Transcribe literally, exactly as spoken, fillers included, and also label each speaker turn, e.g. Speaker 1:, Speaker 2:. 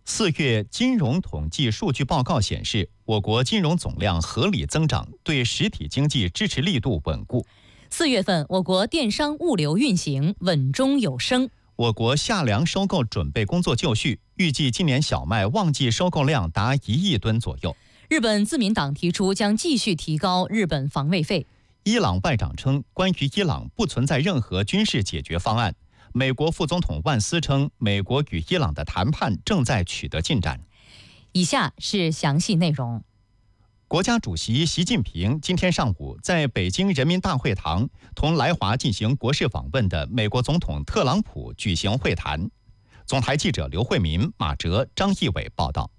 Speaker 1: 四月金融统计数据报告显示，我国金融总量合理增长，对实体经济支持力度稳固。
Speaker 2: 四月份，我国电商物流运行稳中有升。
Speaker 1: 我国夏粮收购准备工作就绪，预计今年小麦旺季收购量达一亿吨左右。
Speaker 2: 日本自民党提出将继续提高日本防卫费。
Speaker 1: 伊朗外长称，关于伊朗不存在任何军事解决方案。美国副总统万斯称，美国与伊朗的谈判正在取得进展。
Speaker 2: 以下是详细内容。
Speaker 1: 国家主席习近平今天上午在北京人民大会堂同来华进行国事访问的美国总统特朗普举行会谈。总台记者刘慧民、马哲、张毅伟报道。